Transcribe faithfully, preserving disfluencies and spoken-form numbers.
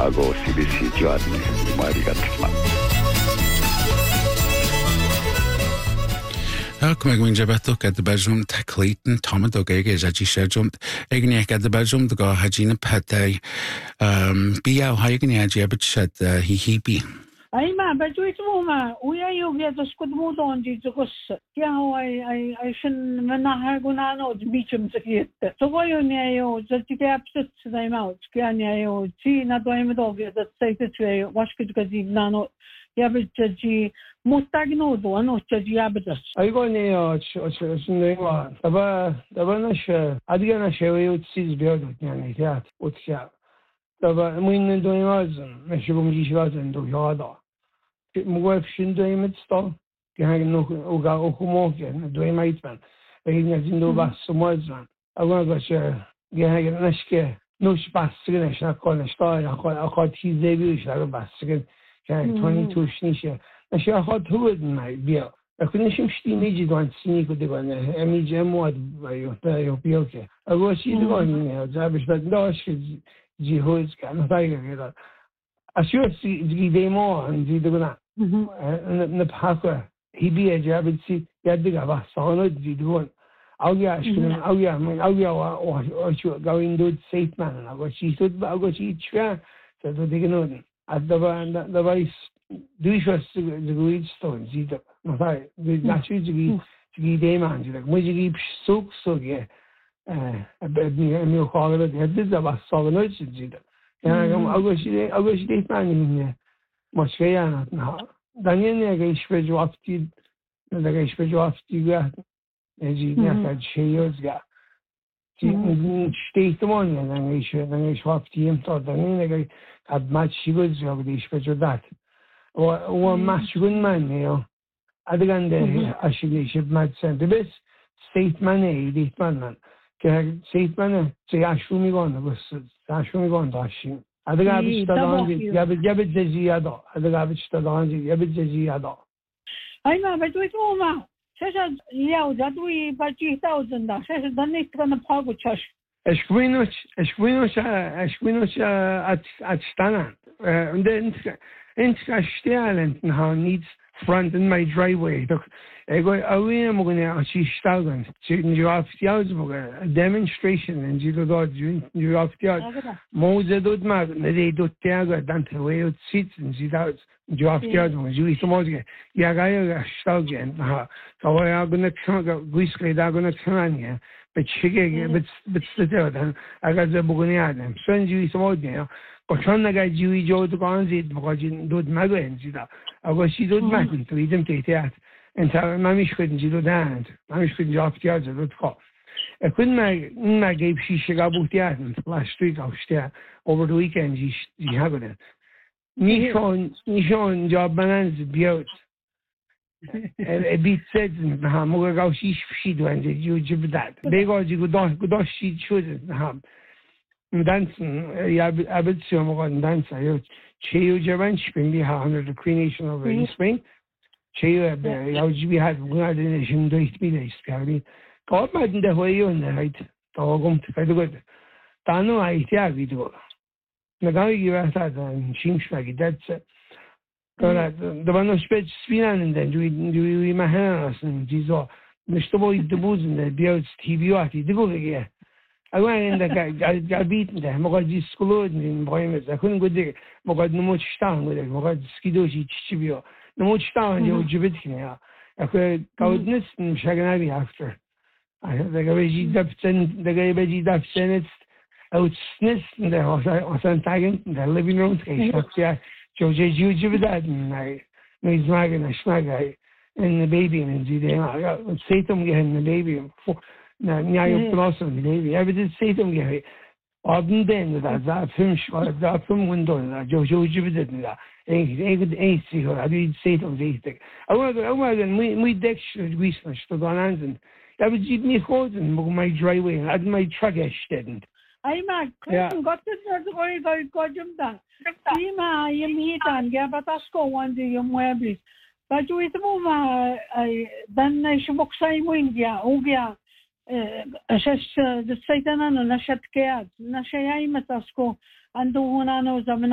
Ago C B C giorni, marigatma. Ac mae gwyn jabetw gyda bersiwm te Clayton, Tom a dogeg eis a ji siarjwmt egin eich gyda bersiwm dy go hajin y pedau biaw hai egin eich abyd siad hi hi bi. Ai ma, ba dwi tu ma, uia io via to skud mo don di to kos. Kia ho ai ai ai shin mana ha guna no bichum se kiet. So go yo ne yo, so ti ke apsit dai ma, kia ne yo, ti na do im do via to sai te tue, was kut ka di na no. Ja bit ji mutagno do no ji abit. Ai go ne yo, shin ne wa. Daba daba na she, adiga na she yo tsiz biad ne ne teat, utsia. Daba muin do imazn, me shugum ji shwazn do yada. Mwef shin do imit sto, ke hang no uga o kumoke, do imitman. Egin yazin do bas somazn. Agora go she, ge hang nashke, no spasgen shna kon sto, ya kon akot ti zebi shla basgen. Can twenty-two shnisha. Na she akot hued mai bia. Akun shim shti meji do ansini ko de ban. Emi jemo ad yo ta yo pioke. Agora shi do ne, zabish bad dosh ji hoiz kan taiga geda. Asio si ji demo an ji do na. Na pakwa hibi e jabit si yadiga ba sono ji do. Augia shkin augia augia wa o chu going do safe man. Agora shi sud agora shi chwa. So do digno. Adaba daba is duishas ziguid stone zida. Masai the nachi zigi zigi dema zida. Mujigi sok soge. Eh, mi mi khagala de daba sagno zida. Yani agoshi agoshi de tani moshkeya na na. Danien ne ge ishpe jwafti da ge ishpe jwafti ga. Eji ne ka cheyos ga. Ti steht man ja dann ich dann ich wafti im to danien ge ad machigo zog de ishpe jodat. O o machigun man ne. Adigande ashige ishpe matsen de bes statement e de man. Ke statement se ashumi gon bas ashumi gon dashi. Adiga bistadon ya ya bejiyada. Adiga bistadon ya bejiyada. Ai ma ba dwi tu ma. Sesa liao da dwi ba ji thousand da. Sesa dan nicht kan pago chash. Eshkwinoch eshkwinoch eshkwinoch at at stana. Und then in stellen ha needs front in my driveway. Doch ego awi mo gna achi stagen. Sin you have a demonstration and you do you have to mo ze dod ma ne do tiago dante way sits and sit out you have to you so mo ge ya ga ya stagen ha so ya gna kanga guiske da gna kanya but shige but but still then I got the bugni adam so you so mo ge Kochon na ga jiwi jo to kan zid mo jin dod ma go en zida ago shi dod ma to idem te teat en ta mamish khudin ji dodand mamish khudin jaft ya dod ko e kun ma ma ge shi shiga bu teat last week aufster over the weekend ji ji hagoden ni shon ni shon job banan biot e bit said ha mo ga shi shi do en ji jibdat be go ji go do go shi chud ha Dansen, ja, abitio mo gan dansa. Yo, cheo javan spring bi ha under the Cree Nation of the spring. Cheo be, ya jibi had guna de nation do it bi de skari. Ko ma de hoyo ne right. To gum te kai do. Tanu ai ti agi do. Na ga yi va sa dan shim shagi that's. Ora, da vanno spec spinan den du du ma hanas di zo. Nešto bo de buzen de biot T V ati de go ge. I went in the beaten there. Mogadi schooled in Boymes. I couldn't go there. Mogad no much town with it. Mogad skidoji chibio. No much town, you jibit. I could go this and Shaganabi after. I had the Gabeji Dapsen, the Gabeji Dapsen, out snis in the house. I was untagging the living room. Joji Jibidad and I made Smag and a Schmag and the baby and the I got Satan getting the baby. Na niayo blossom baby. I would say to me, Odin den that that film shot that film window na Jojo Jibid na. Eh eh see her. I did say to me. I want I want my my deck should be smashed to gone and that would give me holding my driveway and had my truck didn't. Ai ma, got this going going go jump down. See ma, you meet and get but us go one day your muebles. But you with ma I then I should book same India, Ugia. أساس السيطنة نشأت كياد نشأ يا إما تسكو عنده هنا نوزا من